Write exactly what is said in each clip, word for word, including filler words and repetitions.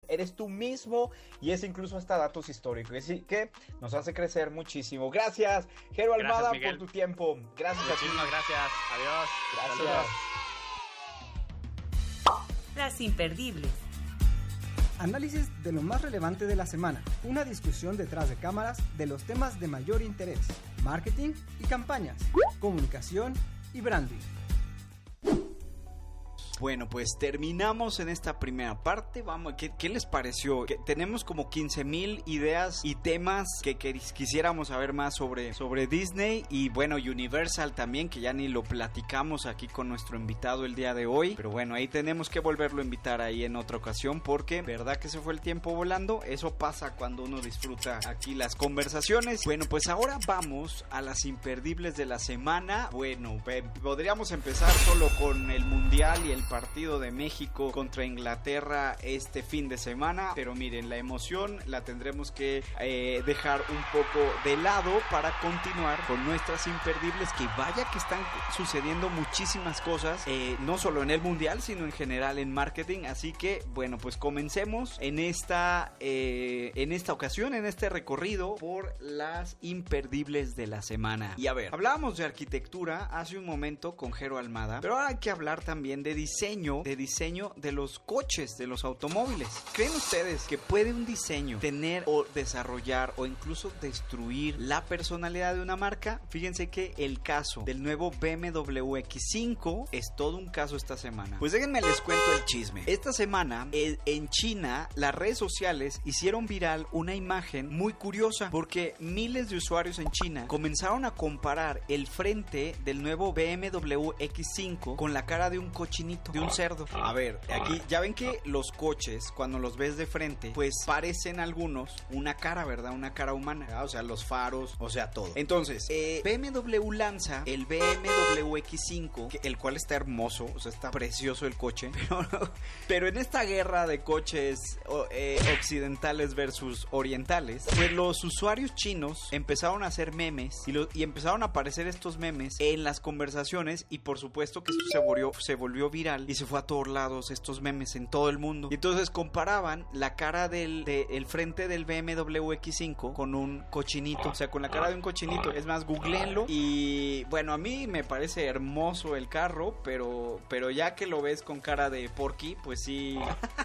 eres tú mismo y es incluso hasta datos históricos, así que nos hace crecer muchísimo. Gracias, Jero Almada, gracias, por tu tiempo. Gracias a ti. Muchísimas gracias. Adiós. Gracias. Saludos. Las imperdibles. Análisis de lo más relevante de la semana. Una discusión detrás de cámaras de los temas de mayor interés. Marketing y campañas. Comunicación y branding. Bueno, pues terminamos en esta primera parte. Vamos, ¿qué, qué les pareció? Que tenemos como quince mil ideas y temas que, que quisiéramos saber más sobre, sobre Disney y bueno, Universal también, que ya ni lo platicamos aquí con nuestro invitado el día de hoy. Pero bueno, ahí tenemos que volverlo a invitar ahí en otra ocasión porque, ¿verdad que se fue el tiempo volando? Eso pasa cuando uno disfruta aquí las conversaciones. Bueno, pues ahora vamos a las imperdibles de la semana. Bueno, podríamos empezar solo con el Mundial y el partido de México contra Inglaterra este fin de semana, pero miren, la emoción la tendremos que eh, dejar un poco de lado para continuar con nuestras imperdibles, que vaya que están sucediendo muchísimas cosas, eh, no solo en el Mundial, sino en general en marketing, así que bueno, pues comencemos en esta eh, en esta ocasión, en este recorrido por las imperdibles de la semana. Y a ver, hablábamos de arquitectura hace un momento con Jero Almada, pero ahora hay que hablar también de diseño Diseño, de diseño de los coches, de los automóviles. ¿Creen ustedes que puede un diseño tener o desarrollar o incluso destruir la personalidad de una marca? Fíjense que el caso del nuevo B M W X cinco es todo un caso esta semana. Pues déjenme les cuento el chisme. Esta semana en China las redes sociales hicieron viral una imagen muy curiosa porque miles de usuarios en China comenzaron a comparar el frente del nuevo B M W X cinco con la cara de un cochinito, de un cerdo. A ver, aquí ya ven que los coches, cuando los ves de frente, pues parecen algunos una cara, ¿verdad? Una cara humana, ¿verdad? O sea, los faros, o sea, todo. Entonces, eh, B M W lanza el B M W X cinco, que, el cual está hermoso, o sea, está precioso el coche, pero, pero en esta guerra de coches eh, occidentales versus orientales, pues los usuarios chinos empezaron a hacer memes y, lo, y empezaron a aparecer estos memes en las conversaciones y por supuesto que esto se volvió, se volvió viral y se fue a todos lados estos memes en todo el mundo. Y entonces comparaban la cara del de, el frente del B M W X cinco con un cochinito, o sea, con la cara de un cochinito. Es más, googleenlo y bueno, a mí me parece hermoso el carro, pero pero ya que lo ves con cara de porky, pues sí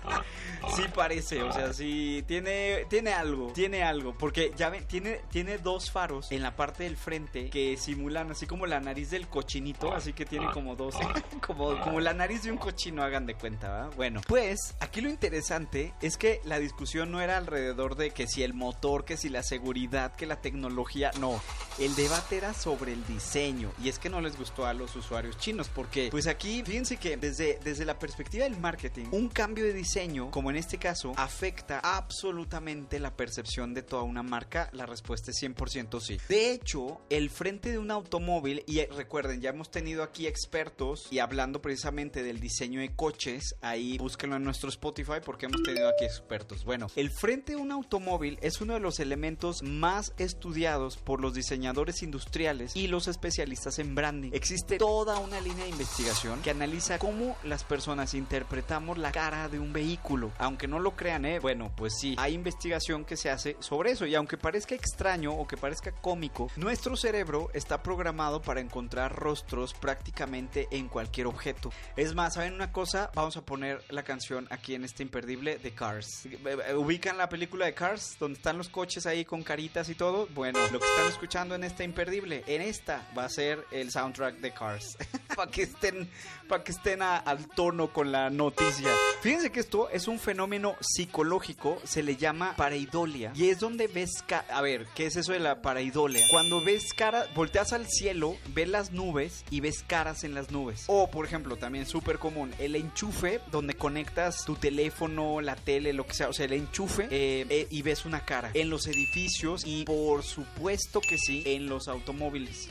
sí parece, o sea, sí tiene tiene algo, tiene algo, porque ya ven, tiene tiene dos faros en la parte del frente que simulan así como la nariz del cochinito, así que tiene como dos como como la nariz de un cochino, hagan de cuenta, ¿verdad? Bueno, pues aquí lo interesante es que la discusión no era alrededor de que si el motor, que si la seguridad, que la tecnología, no, el debate era sobre el diseño, y es que no les gustó a los usuarios chinos, porque pues aquí, fíjense que desde, desde la perspectiva del marketing, un cambio de diseño, como en este caso, afecta absolutamente la percepción de toda una marca. La respuesta es cien por ciento sí. De hecho, el frente de un automóvil, y recuerden, ya hemos tenido aquí expertos y hablando precisamente del diseño de coches, ahí búsquenlo en nuestro Spotify porque hemos tenido aquí expertos. Bueno, el frente de un automóvil es uno de los elementos más estudiados por los diseñadores industriales y los especialistas en branding. Existe toda una línea de investigación que analiza cómo las personas interpretamos la cara de un vehículo. Aunque no lo crean, eh, bueno, pues sí, hay investigación que se hace sobre eso, y aunque parezca extraño o que parezca cómico, nuestro cerebro está programado para encontrar rostros prácticamente en cualquier objeto. Es más, ¿saben una cosa? Vamos a poner la canción aquí en este imperdible de Cars. ¿Ubican la película de Cars? Donde están los coches ahí con caritas y todo. Bueno, lo que están escuchando en este imperdible, en esta va a ser el soundtrack de Cars. Para que estén, para que estén a, al tono con la noticia. Fíjense que esto es un fenómeno psicológico, se le llama pareidolia. Y es donde ves... Ca- a ver, ¿qué es eso de la pareidolia? Cuando ves cara, volteas al cielo, ves las nubes y ves caras en las nubes. O, por ejemplo, también súper común, el enchufe, donde conectas tu teléfono, la tele, lo que sea. O sea, el enchufe eh, eh, y ves una cara. En los edificios y, por supuesto que sí, en los automóviles.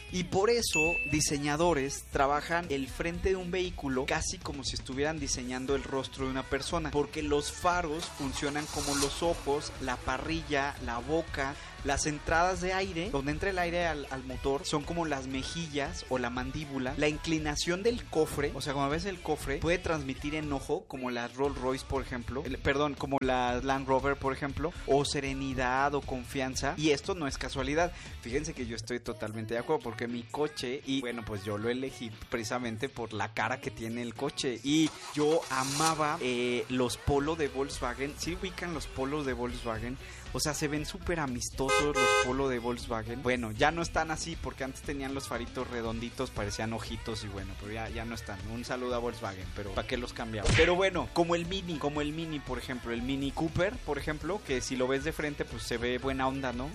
Y por eso diseñadores trabajan el frente de un vehículo casi como si estuvieran diseñando el rostro de una persona, porque los faros funcionan como los ojos, la parrilla, la boca. Las entradas de aire, donde entra el aire al, al motor, son como las mejillas o la mandíbula. La inclinación del cofre, o sea, como ves el cofre, puede transmitir enojo, como la Rolls Royce, por ejemplo. El, perdón, como la Land Rover, por ejemplo. O serenidad o confianza. Y esto no es casualidad. Fíjense que yo estoy totalmente de acuerdo, porque mi coche, y bueno, pues yo lo elegí precisamente por la cara que tiene el coche. Y yo amaba eh, los Polo de Volkswagen. ¿Sí ubican los Polos de Volkswagen? O sea, se ven súper amistosos los Polo de Volkswagen. Bueno, ya no están así porque antes tenían los faritos redonditos, parecían ojitos y bueno, pero ya, ya no están. Un saludo a Volkswagen, pero ¿para qué los cambiamos? Pero bueno, como el Mini, como el Mini, por ejemplo, el Mini Cooper, por ejemplo, que si lo ves de frente, pues se ve buena onda, ¿no?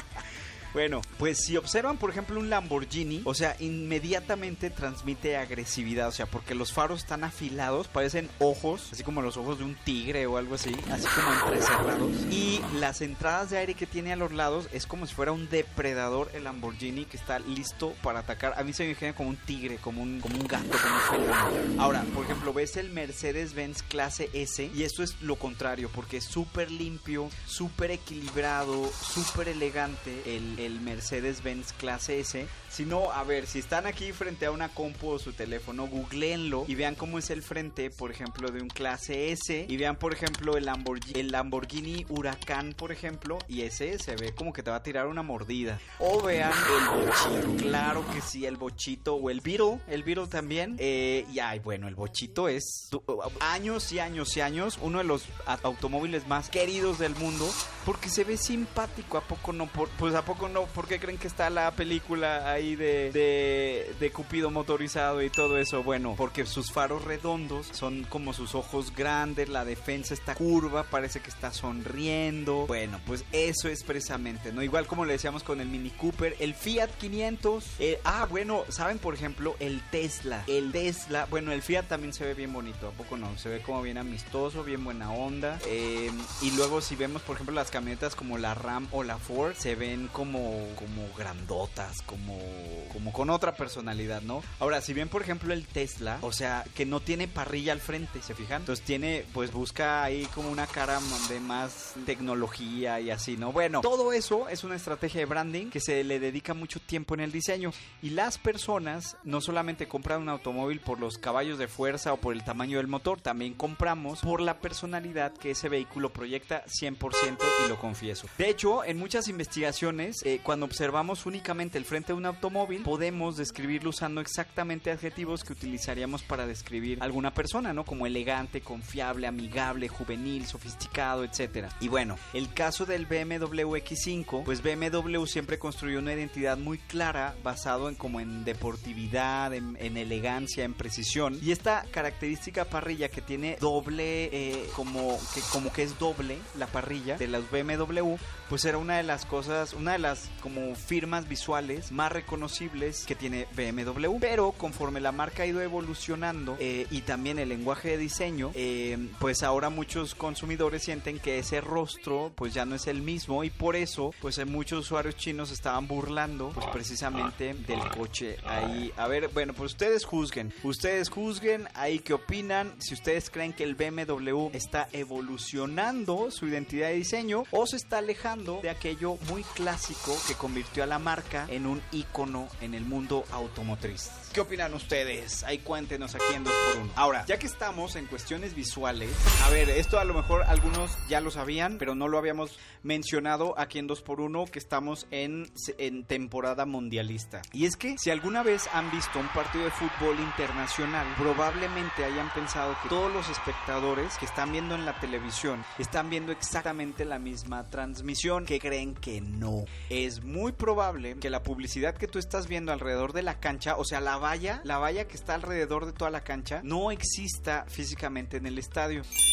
Bueno, pues si observan, por ejemplo, un Lamborghini, o sea, inmediatamente transmite agresividad, o sea, porque los faros están afilados, parecen ojos, así como los ojos de un tigre o algo así, así como entrecerrados. Y las entradas de aire que tiene a los lados es como si fuera un depredador el Lamborghini que está listo para atacar. A mí se me imagina como un tigre, como un, como un gato, como un felino. Ahora, por ejemplo, ves el Mercedes-Benz clase S y esto es lo contrario, porque es súper limpio, súper equilibrado, súper elegante el el Mercedes-Benz clase S. Si no, a ver, si están aquí frente a una compu o su teléfono, googleenlo y vean cómo es el frente, por ejemplo, de un clase S, y vean, por ejemplo, el Lamborghini, el Lamborghini Huracán, por ejemplo, y ese se ve como que te va a tirar una mordida. O vean el Bochito, claro que sí, el Bochito, o el Beetle, el Beetle también, eh, y ay, bueno, el Bochito es años y años y años, uno de los automóviles más queridos del mundo, porque se ve simpático. ¿A poco no? Por, pues a poco no, ¿por qué creen que está la película ahí de, de, de Cupido motorizado y todo eso? Bueno, porque sus faros redondos son como sus ojos grandes, la defensa está curva, parece que está sonriendo. Bueno, pues eso es precisamente, ¿no? Igual como le decíamos con el Mini Cooper, el Fiat quinientos. Eh, ah, bueno, ¿saben, por ejemplo, el Tesla? El Tesla, bueno, el Fiat también se ve bien bonito, ¿a poco no? Se ve como bien amistoso, bien buena onda. Eh, y luego si vemos, por ejemplo, las camionetas como la Ram o la Ford, se ven como, como grandotas, como, como con otra personalidad, ¿no? Ahora, si ven, por ejemplo, el Tesla, o sea, que no tiene parrilla al frente, ¿se fijan? Entonces tiene, pues busca ahí como una cara de más tecnología y así, ¿no? Bueno, todo eso es una estrategia de branding que se le dedica mucho tiempo en el diseño. Y las personas no solamente compran un automóvil por los caballos de fuerza o por el tamaño del motor, también compramos por la personalidad que ese vehículo proyecta cien por ciento, y lo confieso. De hecho, en muchas investigaciones, eh, cuando observamos únicamente el frente de un automóvil, podemos describirlo usando exactamente adjetivos que utilizaríamos para describir a alguna persona, ¿no? Como elegante, confiable, amigable, juvenil, sofisticado, etcétera. Y bueno, el caso del B M W X cinco, pues B M W siempre construyó una identidad muy clara basado en como en deportividad, en, en elegancia, en precisión. Y esta característica parrilla que tiene doble, eh, como, que, como que es doble la parrilla de las B M W, pues era una de las cosas, una de las como firmas visuales más reconocibles que tiene B M W. Pero conforme la marca ha ido evolucionando eh, y también el lenguaje de diseño, eh, pues ahora muchos consumidores sienten que ese rostro pues ya no es el mismo, y por eso pues muchos usuarios chinos estaban burlando pues precisamente del coche ahí. A ver, bueno, pues ustedes juzguen, ustedes juzguen ahí qué opinan, si ustedes creen que el B M W está evolucionando su identidad de diseño o se está alejando de aquello muy clásico que convirtió a la marca en un ícono en el mundo automotriz. ¿Qué opinan ustedes? Ahí cuéntenos aquí en dos por uno. Ahora, ya que estamos en cuestiones visuales, a ver, esto a lo mejor algunos ya lo sabían, pero no lo habíamos mencionado aquí en dos por uno, que estamos en, en temporada mundialista. Y es que si alguna vez han visto un partido de fútbol internacional, probablemente hayan pensado que todos los espectadores que están viendo en la televisión están viendo exactamente la misma transmisión, que creen que no. Es muy probable que la publicidad que tú estás viendo alrededor de la cancha, o sea, la valla, la valla que está alrededor de toda la cancha, no exista físicamente en el estadio.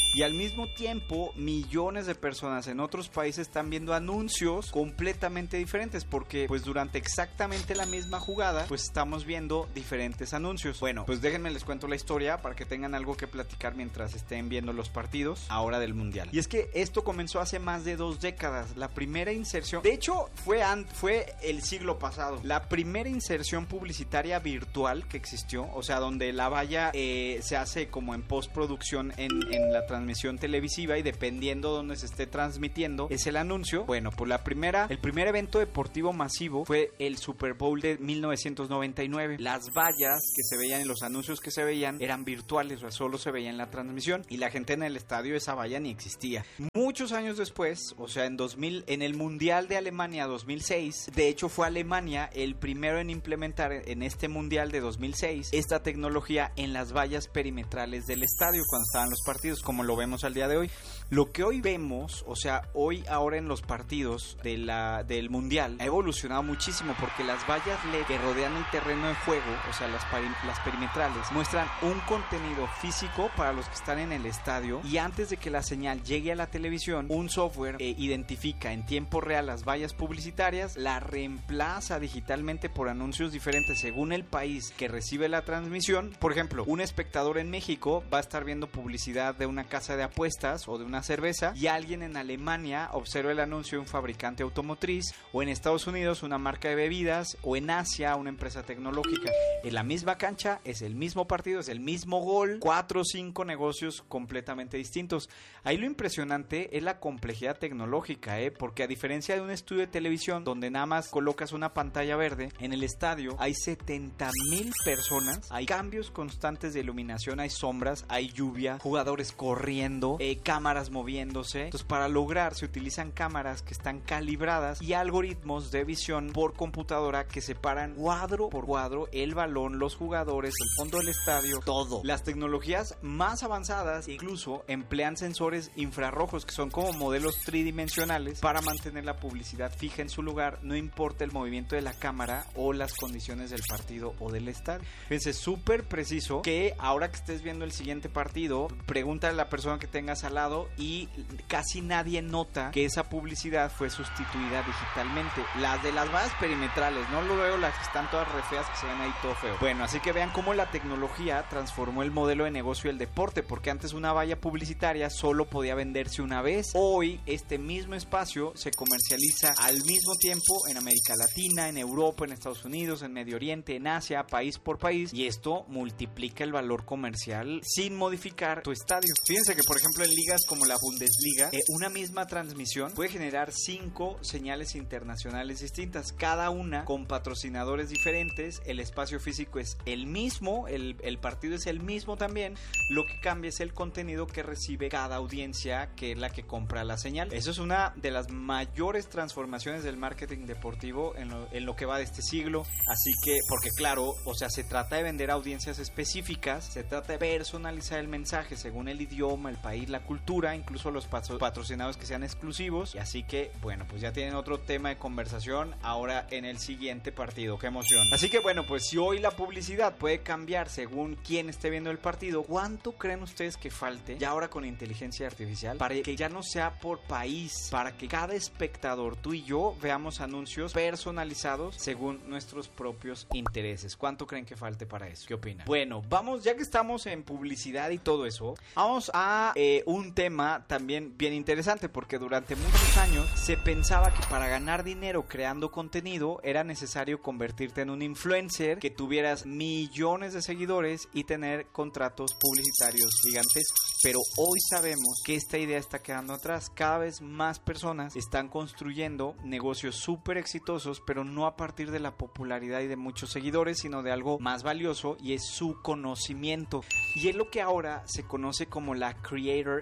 y al mismo tiempo millones de personas en otros países están viendo anuncios completamente diferentes, porque pues durante exactamente la misma jugada pues estamos viendo diferentes anuncios. Bueno, pues déjenme les cuento la historia para que tengan algo que platicar mientras estén viendo los partidos ahora del mundial. Y es que esto comenzó hace más de dos décadas. La primera inserción, de hecho fue, fue el siglo pasado, la primera inserción publicitaria virtual que existió, o sea donde la valla eh, se hace como en postproducción en, en la transmisión televisiva, y dependiendo de donde se esté transmitiendo es el anuncio. Bueno, pues la primera, el primer evento deportivo masivo fue el Super Bowl de mil novecientos noventa y nueve. Las vallas que se veían en los anuncios que se veían eran virtuales, o sea, solo se veía en la transmisión, y la gente en el estadio esa valla ni existía. Muchos años después, o sea en dos mil, en el Mundial de Alemania dos mil seis, de hecho fue Alemania el primero en implementar en este Mundial de dos mil seis esta tecnología en las vallas perimetrales del estadio cuando estaban los partidos, como lo vemos al día de hoy. Lo que hoy vemos, o sea, hoy ahora en los partidos de la, del Mundial ha evolucionado muchísimo, porque las vallas L E D que rodean el terreno de juego, o sea, las, pari, las perimetrales, muestran un contenido físico para los que están en el estadio, y antes de que la señal llegue a la televisión, un software eh, identifica en tiempo real las vallas publicitarias, la reemplaza digitalmente por anuncios diferentes según el país que recibe la transmisión. Por ejemplo, un espectador en México va a estar viendo publicidad de una casa de apuestas o de una cerveza, y alguien en Alemania observa el anuncio de un fabricante automotriz, o en Estados Unidos una marca de bebidas, o en Asia una empresa tecnológica. En la misma cancha es el mismo partido, es el mismo gol, cuatro o cinco negocios completamente distintos. Ahí lo impresionante es la complejidad tecnológica, ¿eh? Porque a diferencia de un estudio de televisión donde nada más colocas una pantalla verde, en el estadio hay setenta mil personas, hay cambios constantes de iluminación, hay sombras, hay lluvia, jugadores corriendo, eh, cámaras moviéndose. Entonces, para lograr se utilizan cámaras que están calibradas y algoritmos de visión por computadora que separan cuadro por cuadro el balón, los jugadores, el fondo del estadio, todo. Las tecnologías más avanzadas incluso emplean sensores infrarrojos que son como modelos tridimensionales para mantener la publicidad fija en su lugar, no importa el movimiento de la cámara o las condiciones del partido o del estadio. Fíjense, súper preciso, que ahora que estés viendo el siguiente partido, pregúntale a la persona que tengas al lado y casi nadie nota que esa publicidad fue sustituida digitalmente. Las de las vallas perimetrales, no lo veo, las que están todas re feas, que se ven ahí todo feo. Bueno, así que vean cómo la tecnología transformó el modelo de negocio del deporte, porque antes una valla publicitaria solo podía venderse una vez. Hoy este mismo espacio se comercializa al mismo tiempo en América Latina, en Europa, en Estados Unidos, en Medio Oriente, en Asia, país por país, y esto multiplica el valor comercial sin modificar tu estadio. Fíjense que por ejemplo en ligas como la Bundesliga, eh, una misma transmisión puede generar cinco señales internacionales distintas, cada una con patrocinadores diferentes. El espacio físico es el mismo, el, el partido es el mismo también, lo que cambia es el contenido que recibe cada audiencia, que es la que compra la señal. Eso es una de las mayores transformaciones del marketing deportivo en lo, en lo que va de este siglo. Así que, porque claro, o sea, se trata de vender a audiencias específicas, se trata de personalizar el mensaje según el idioma, el país, la cultura, incluso los patro- patrocinados que sean exclusivos. Y así que, bueno, pues ya tienen otro tema de conversación ahora en el siguiente partido. ¡Qué emoción! Así que, bueno, pues si hoy la publicidad puede cambiar según quién esté viendo el partido, ¿cuánto creen ustedes que falte ya ahora con inteligencia artificial para que ya no sea por país, para que cada espectador, tú y yo, veamos anuncios personalizados según nuestros propios intereses? ¿Cuánto creen que falte para eso? ¿Qué opinan? Bueno, vamos, ya que estamos en publicidad y todo eso, vamos a eh, un tema también bien interesante, porque durante muchos años se pensaba que para ganar dinero creando contenido era necesario convertirte en un influencer, que tuvieras millones de seguidores y tener contratos publicitarios gigantescos. Pero hoy sabemos que esta idea está quedando atrás. Cada vez más personas están construyendo negocios súper exitosos, pero no a partir de la popularidad y de muchos seguidores, sino de algo más valioso, y es su conocimiento. Y es lo que ahora se conoce como la Creator Economy.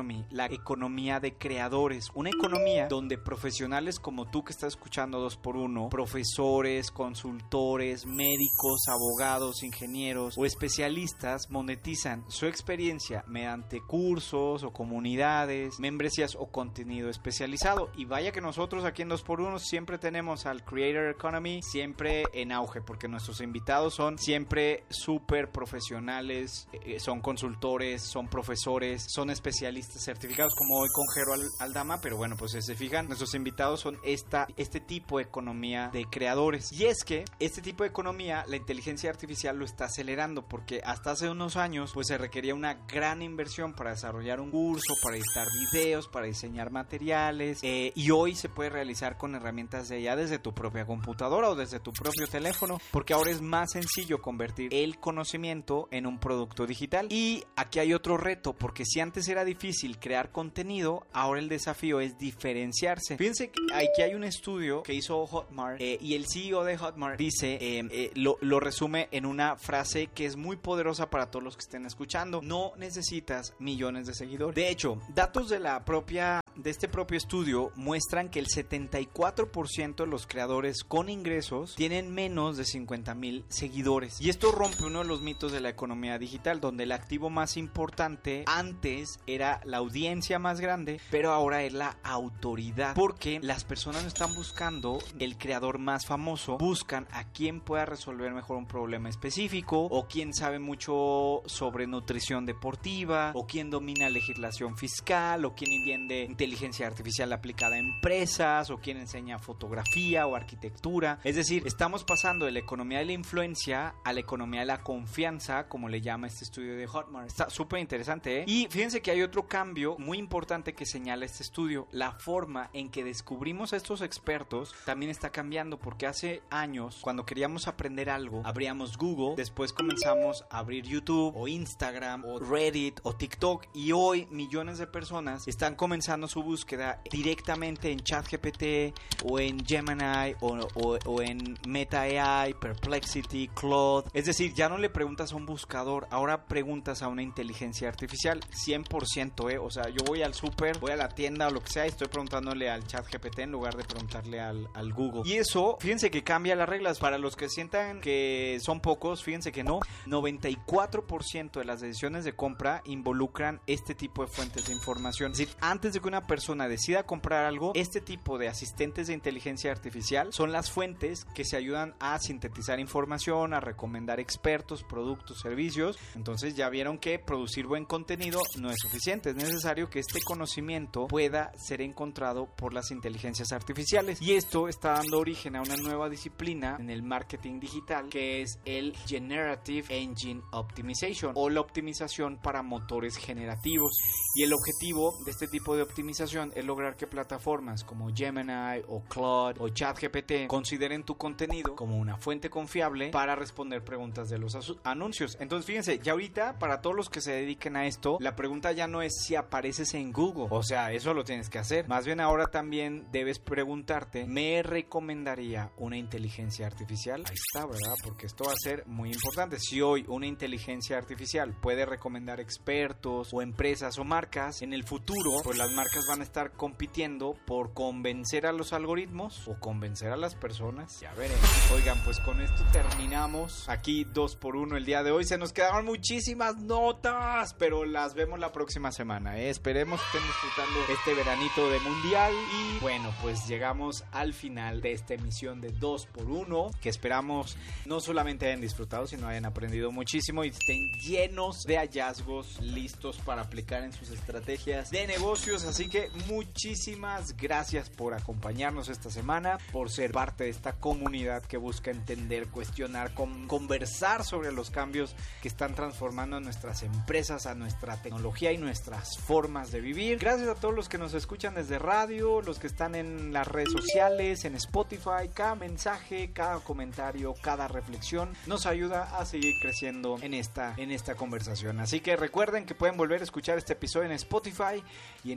economy, la economía de creadores, una economía donde profesionales como tú que estás escuchando dos por uno, profesores, consultores, médicos, abogados, ingenieros o especialistas monetizan su experiencia mediante cursos o comunidades, membresías o contenido especializado. Y vaya que nosotros aquí en dos por uno siempre tenemos al Creator Economy siempre en auge, porque nuestros invitados son siempre súper profesionales, eh, son consultores, son profesores, son especialistas certificados, como hoy con Jero Aldama. Pero bueno, pues si se fijan, nuestros invitados son esta, este tipo de economía de creadores. Y es que este tipo de economía, la inteligencia artificial lo está acelerando, porque hasta hace unos años pues se requería una gran inversión para desarrollar un curso, para editar videos, para diseñar materiales, eh, y hoy se puede realizar con herramientas de ya desde tu propia computadora o desde tu propio teléfono, porque ahora es más sencillo convertir el conocimiento en un producto digital. Y aquí hay otro reto, porque si antes era difícil crear contenido, ahora el desafío es diferenciarse. Fíjense que aquí hay un estudio que hizo Hotmart, eh, y el C E O de Hotmart dice, eh, eh, lo, lo resume en una frase que es muy poderosa para todos los que estén escuchando: no necesitas millones de seguidores. De hecho, datos de la propia de este propio estudio muestran que el setenta y cuatro por ciento de los creadores con ingresos tienen menos de cincuenta mil seguidores. Y esto rompe uno de los mitos de la economía digital, donde el activo más importante antes era la audiencia más grande, pero ahora es la autoridad, porque las personas no están buscando el creador más famoso, buscan a quien pueda resolver mejor un problema específico, o quien sabe mucho sobre nutrición deportiva, o quien domina legislación fiscal, o quien entiende inteligencia artificial aplicada a empresas, o quien enseña fotografía o arquitectura. Es decir, estamos pasando de la economía de la influencia a la economía de la confianza, como le llama este estudio de Hotmart. Está súper interesante, ¿eh? Y fíjense que hay otro cambio muy importante que señala este estudio: la forma en que descubrimos a estos expertos también está cambiando, porque hace años, cuando queríamos aprender algo, abríamos Google, después comenzamos a abrir YouTube o Instagram o Reddit o TikTok, y hoy millones de personas están comenzando su búsqueda directamente en ChatGPT o en Gemini o, o, o en Meta A I, Perplexity, Claude. Es decir, ya no le preguntas a un buscador, ahora preguntas a una inteligencia artificial. Cien por ciento, eh. O sea, yo voy al súper, voy a la tienda o lo que sea, y estoy preguntándole al ChatGPT en lugar de preguntarle al, al Google. Y eso, fíjense que cambia las reglas. Para los que sientan que son pocos, fíjense que no. noventa y cuatro por ciento de las decisiones de compra involucran este tipo de fuentes de información. Es decir, antes de que una persona decida comprar algo, este tipo de asistentes de inteligencia artificial son las fuentes que se ayudan a sintetizar información, a recomendar expertos, productos, servicios. Entonces ya vieron que producir buen contenido no es suficiente, es necesario que este conocimiento pueda ser encontrado por las inteligencias artificiales, y esto está dando origen a una nueva disciplina en el marketing digital, que es el Generative Engine Optimization, o la optimización para motores generativos. Y el objetivo de este tipo de optimización es lograr que plataformas como Gemini o Claude o ChatGPT consideren tu contenido como una fuente confiable para responder preguntas de los anuncios. Entonces fíjense, ya ahorita para todos los que se dediquen a esto, la pregunta ya no es si apareces en Google, o sea, eso lo tienes que hacer. Más bien ahora también debes preguntarte: ¿me recomendaría una inteligencia artificial? Ahí está, ¿verdad? Porque esto va a ser muy importante. Si hoy una inteligencia artificial puede recomendar expertos o empresas o marcas, en el futuro pues las marcas van a estar compitiendo por convencer a los algoritmos o convencer a las personas. Ya veremos. Oigan, pues con esto terminamos aquí dos por uno el día de hoy. Se nos quedaron muchísimas notas, pero las vemos la próxima semana, ¿eh? Esperemos que estén disfrutando este veranito de mundial. Y bueno, pues llegamos al final de esta emisión de dos por uno, que esperamos no solamente hayan disfrutado, sino hayan aprendido muchísimo y estén llenos de hallazgos listos para aplicar en sus estrategias de negocios. Así que muchísimas gracias por acompañarnos esta semana, por ser parte de esta comunidad que busca entender, cuestionar, con, conversar sobre los cambios que están transformando a nuestras empresas, a nuestra tecnología y nuestras formas de vivir. Gracias a todos los que nos escuchan desde radio, los que están en las redes sociales, en Spotify. Cada mensaje, cada comentario, cada reflexión nos ayuda a seguir creciendo en esta, en esta conversación. Así que recuerden que pueden volver a escuchar este episodio en Spotify y en nuestras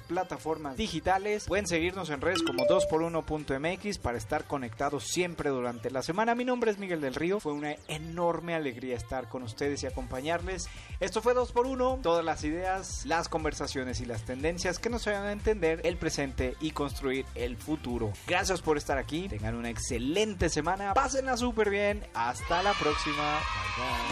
plataformas digitales. Pueden seguirnos en redes como dos por uno punto m x para estar conectados siempre durante la semana. Mi nombre es Miguel del Río. Fue una enorme alegría estar con ustedes y acompañarles. Esto fue dos por uno. Todas las ideas, las conversaciones y las tendencias que nos ayudan a entender el presente y construir el futuro. Gracias por estar aquí. Tengan una excelente semana. Pásenla súper bien. Hasta la próxima. Bye, bye.